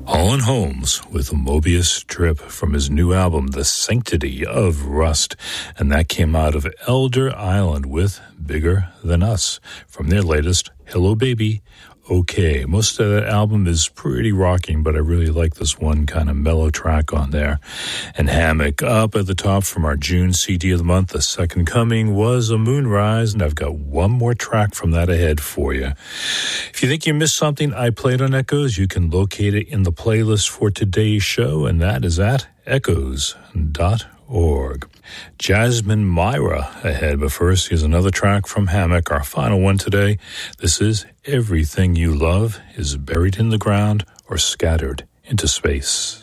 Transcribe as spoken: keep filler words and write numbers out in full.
Alan Holmes with Mobius Trip from his new album, The Sanctity of Rust. And that came out of Elder Island with Bigger Than Us from their latest Hello Baby, Okay. Most of that album is pretty rocking, but I really like this one kind of mellow track on there. And Hammock up at the top from our June C D of the month. The Second Coming was a Moonrise, and I've got one more track from that ahead for you. If you think you missed something I played on Echoes, you can locate it in the playlist for today's show, and that is at echoes dot org. Jasmine Myra ahead, but first, here's another track from Hammock, our final one today. This is Everything You Love is Buried in the Ground or Scattered into Space.